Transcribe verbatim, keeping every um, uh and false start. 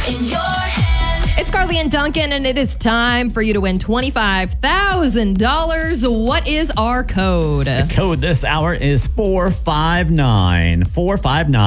in your hand. It's Carly and Duncan, and it is time for you to win twenty-five thousand dollars. What is our code? The code this hour is four five nine. four five nine.